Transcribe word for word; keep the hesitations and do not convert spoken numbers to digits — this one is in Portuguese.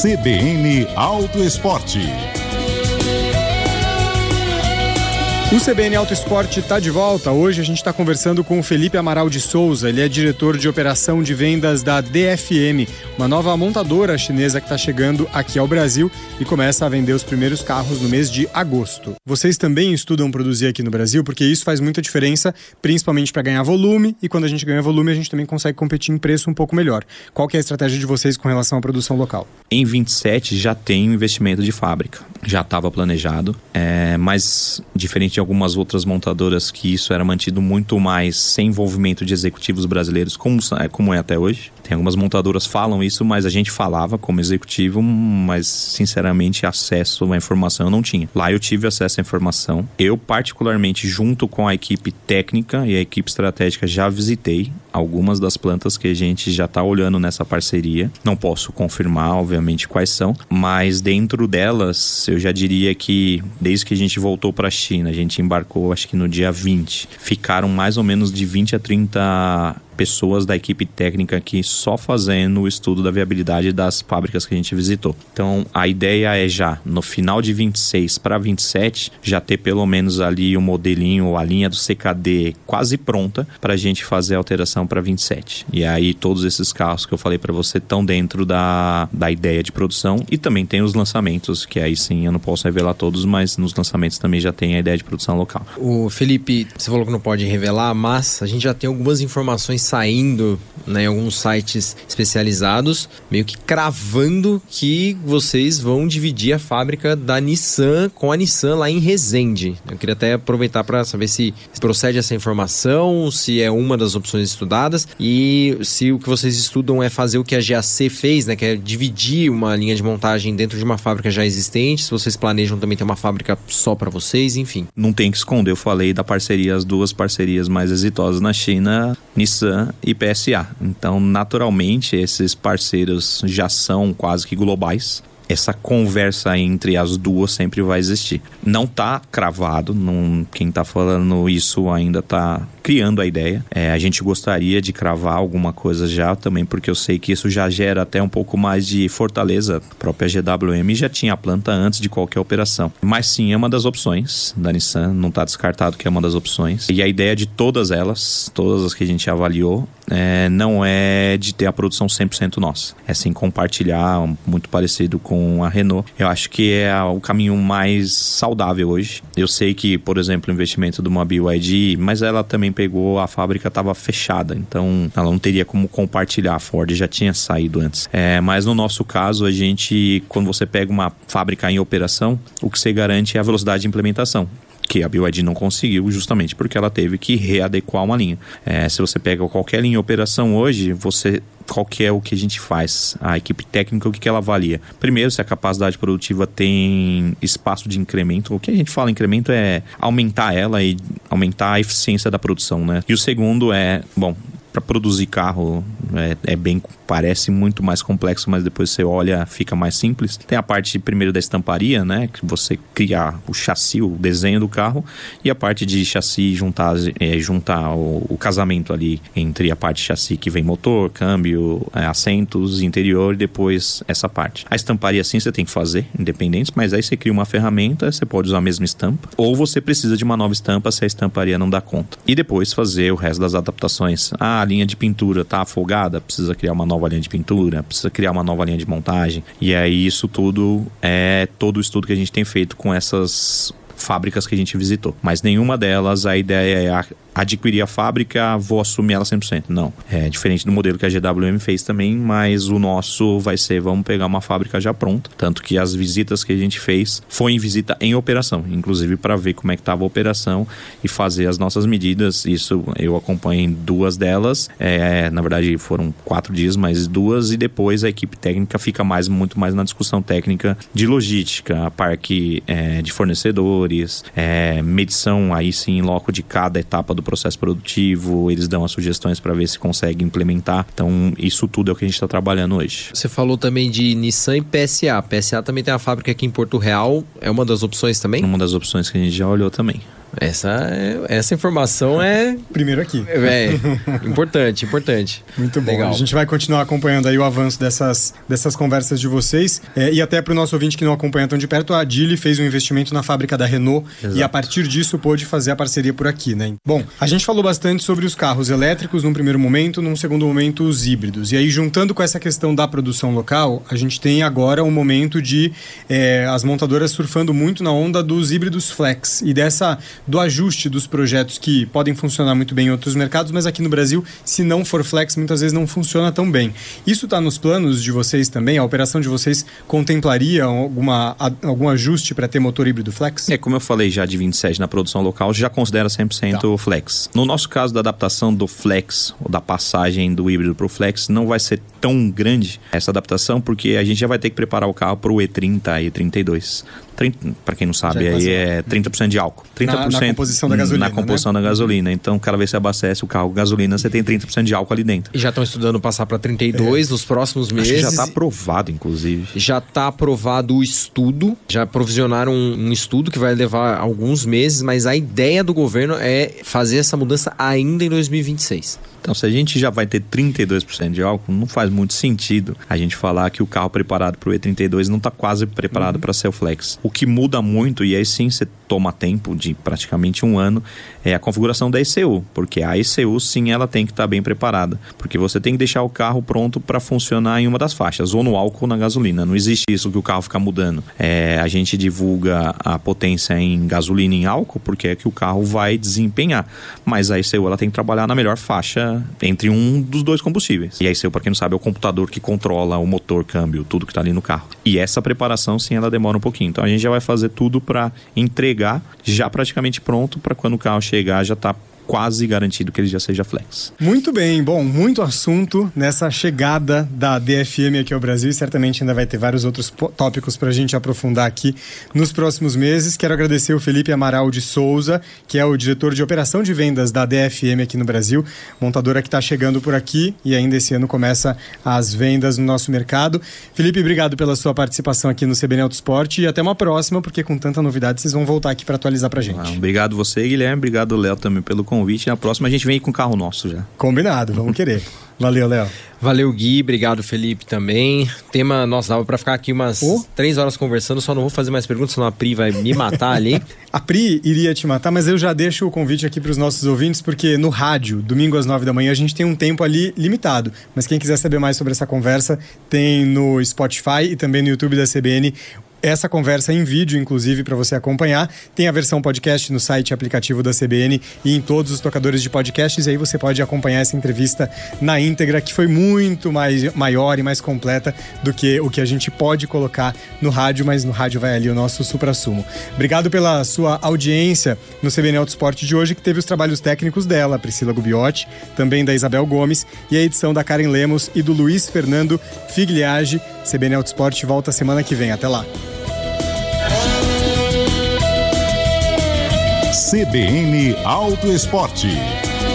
C B N Auto Esporte. O C B N Auto Esporte está de volta. Hoje a gente está conversando com o Felipe Amaral de Souza. Ele é diretor de operação de vendas da D F M, uma nova montadora chinesa que está chegando aqui ao Brasil e começa a vender os primeiros carros no mês de agosto. Vocês também estudam produzir aqui no Brasil, porque isso faz muita diferença, principalmente para ganhar volume, e quando a gente ganha volume a gente também consegue competir em preço um pouco melhor. Qual que é a estratégia de vocês com relação à produção local? Em vinte e sete já tem um investimento de fábrica, já estava planejado, é, mas diferente de algumas outras montadoras que isso era mantido muito mais sem envolvimento de executivos brasileiros, como, como é até hoje. Tem algumas montadoras que falam isso, mas a gente falava como executivo, mas sinceramente acesso à informação eu não tinha. Lá eu tive acesso à informação. Eu particularmente, junto com a equipe técnica e a equipe estratégica, já visitei algumas das plantas que a gente já está olhando nessa parceria. Não posso confirmar, obviamente, quais são, mas dentro delas, eu já diria que desde que a gente voltou para a China, a gente embarcou acho que no dia vinte, ficaram mais ou menos de vinte a trinta pessoas da equipe técnica aqui só fazendo o estudo da viabilidade das fábricas que a gente visitou. Então, a ideia é já, no final de vinte e seis para vinte e sete, já ter pelo menos ali o modelinho, a linha do C K D quase pronta para a gente fazer a alteração para vinte e sete. E aí, todos esses carros que eu falei para você estão dentro da, da ideia de produção. E também tem os lançamentos, que aí sim eu não posso revelar todos, mas nos lançamentos também já tem a ideia de produção local. O Felipe, você falou que não pode revelar, mas a gente já tem algumas informações saindo, né, em alguns sites especializados, meio que cravando que vocês vão dividir a fábrica da Nissan com a Nissan lá em Resende. Eu queria até aproveitar para saber se procede essa informação, se é uma das opções estudadas e se o que vocês estudam é fazer o que a G A C fez, né, que é dividir uma linha de montagem dentro de uma fábrica já existente, se vocês planejam também ter uma fábrica só para vocês, enfim. Não tem que esconder, eu falei da parceria, as duas parcerias mais exitosas na China, Nissan e P S A. Então, naturalmente, esses parceiros já são quase que globais. Essa conversa entre as duas sempre vai existir. Não está cravado, não, quem está falando isso ainda está criando a ideia. É, a gente gostaria de cravar alguma coisa já também, porque eu sei que isso já gera até um pouco mais de fortaleza. A própria G W M já tinha a planta antes de qualquer operação. Mas sim, é uma das opções da Nissan, não está descartado que é uma das opções. E a ideia de todas elas, todas as que a gente avaliou, é, não é de ter a produção cem por cento nossa. É sim compartilhar, muito parecido com a Renault. Eu acho que é o caminho mais saudável hoje. Eu sei que, por exemplo, o investimento de uma B Y D, mas ela também pegou, a fábrica estava fechada, então ela não teria como compartilhar. A Ford já tinha saído antes. É, mas no nosso caso, a gente, quando você pega uma fábrica em operação, o que você garante é a velocidade de implementação, que a B Y D não conseguiu, justamente porque ela teve que readequar uma linha. É, se você pega qualquer linha em operação hoje, você, qual que é o que a gente faz? A equipe técnica, o que, que ela avalia? Primeiro, se a capacidade produtiva tem espaço de incremento. O que a gente fala incremento é aumentar ela e aumentar a eficiência da produção, né? E o segundo é, bom, para produzir carro é, é bem, parece muito mais complexo, mas depois você olha, fica mais simples. Tem a parte primeiro da estamparia, né, que você cria o chassi, o desenho do carro, e a parte de chassi, juntar, é, juntar o, o casamento ali entre a parte chassi que vem motor, câmbio, é, assentos, interior, e depois essa parte. A estamparia sim você tem que fazer, independente, mas aí você cria uma ferramenta, você pode usar a mesma estampa, ou você precisa de uma nova estampa se a estamparia não dá conta. E depois fazer o resto das adaptações. Ah, a linha de pintura tá afogada, precisa criar uma nova linha de pintura, precisa criar uma nova linha de montagem. E aí isso tudo é todo o estudo que a gente tem feito com essas fábricas que a gente visitou. Mas nenhuma delas a ideia é adquirir a fábrica, vou assumir ela cem por cento. Não. É diferente do modelo que a G W M fez também, mas o nosso vai ser, vamos pegar uma fábrica já pronta. Tanto que as visitas que a gente fez foi em visita em operação, inclusive para ver como é que estava a operação e fazer as nossas medidas. Isso eu acompanhei em duas delas. É, na verdade foram quatro dias, mas duas, e depois a equipe técnica fica mais, muito mais na discussão técnica de logística, parque é, de fornecedores, é, medição aí sim em loco de cada etapa do processo produtivo, eles dão as sugestões para ver se consegue implementar. Então isso tudo é o que a gente está trabalhando hoje. Você falou também de Nissan e P S A. P S A também tem uma fábrica aqui em Porto Real, é uma das opções também? Uma das opções que a gente já olhou também. Essa, essa informação é... Primeiro aqui. É, importante, importante. Muito bom. Legal. A gente vai continuar acompanhando aí o avanço dessas, dessas conversas de vocês. É, e até para o nosso ouvinte que não acompanha tão de perto, a Geely fez um investimento na fábrica da Renault. Exato. E a partir disso pôde fazer a parceria por aqui, né? Bom, a gente falou bastante sobre os carros elétricos num primeiro momento, num segundo momento os híbridos. E aí, juntando com essa questão da produção local, a gente tem agora um momento de é, as montadoras surfando muito na onda dos híbridos flex e dessa do ajuste dos projetos que podem funcionar muito bem em outros mercados, mas aqui no Brasil, se não for flex, muitas vezes não funciona tão bem. Isso está nos planos de vocês também? A operação de vocês contemplaria alguma, algum ajuste para ter motor híbrido flex? É, como eu falei já de vinte e sete na produção local, já considera cem por cento tá. flex. No nosso caso da adaptação do flex, ou da passagem do híbrido para o flex, não vai ser tão grande essa adaptação, porque a gente já vai ter que preparar o carro para o E trinta e E trinta e dois. Para quem não sabe, é aí é trinta por cento de álcool. trinta por cento na, na composição da gasolina, Na composição né? da gasolina. Então, cada vez que você abastece o carro com gasolina, você tem trinta por cento de álcool ali dentro. E já estão estudando passar para trinta e dois é. nos próximos meses. Acho que já está aprovado, inclusive. Já está aprovado o estudo. Já provisionaram um, um estudo que vai levar alguns meses, mas a ideia do governo é fazer essa mudança ainda em dois mil e vinte e seis. Então, se a gente já vai ter trinta e dois por cento de álcool, não faz muito sentido a gente falar que o carro preparado para o E trinta e dois não está quase preparado uhum. para ser o flex. O que muda muito, e aí sim você toma tempo de praticamente um ano, é a configuração da E C U, porque a E C U sim ela tem que estar tá bem preparada, porque você tem que deixar o carro pronto para funcionar em uma das faixas, ou no álcool ou na gasolina. Não existe isso que o carro fica mudando. É, a gente divulga a potência em gasolina e em álcool, porque é que o carro vai desempenhar, mas a E C U ela tem que trabalhar na melhor faixa entre um dos dois combustíveis. E a E C U, para quem não sabe, é o computador que controla o motor, câmbio, tudo que está ali no carro. E essa preparação sim ela demora um pouquinho. Então a gente já vai fazer tudo para entregar já praticamente pronto, para quando o carro chegar já tá quase garantido que ele já seja flex. Muito bem, bom, muito assunto nessa chegada da D F M aqui ao Brasil e certamente ainda vai ter vários outros tópicos para a gente aprofundar aqui nos próximos meses. Quero agradecer o Felipe Amaral de Souza, que é o diretor de operação de vendas da D F M aqui no Brasil, montadora que está chegando por aqui e ainda esse ano começa as vendas no nosso mercado. Felipe, obrigado pela sua participação aqui no C B N Autosport e até uma próxima, porque com tanta novidade vocês vão voltar aqui para atualizar para a gente. Ah, obrigado você, Guilherme, obrigado Léo também pelo convite. Na próxima a gente vem com o carro nosso já. Combinado, vamos querer. Valeu, Léo. Valeu, Gui. Obrigado, Felipe, também. Tema, nossa, dava pra ficar aqui umas oh. três horas conversando, só não vou fazer mais perguntas, senão a Pri vai me matar ali. A Pri iria te matar, mas eu já deixo o convite aqui pros nossos ouvintes, porque no rádio, domingo às nove da manhã, a gente tem um tempo ali limitado. Mas quem quiser saber mais sobre essa conversa, tem no Spotify e também no YouTube da C B N essa conversa em vídeo, inclusive, para você acompanhar. Tem a versão podcast no site e aplicativo da C B N e em todos os tocadores de podcasts. E aí você pode acompanhar essa entrevista na íntegra, que foi muito mais, maior e mais completa do que o que a gente pode colocar no rádio, mas no rádio vai ali o nosso supra-sumo. Obrigado pela sua audiência no C B N Autosport de hoje, que teve os trabalhos técnicos dela, Priscila Gubiotti, também da Isabel Gomes, e a edição da Karen Lemos e do Luiz Fernando Figliage. C B N Autosport volta semana que vem. Até lá. C B N Autoesporte.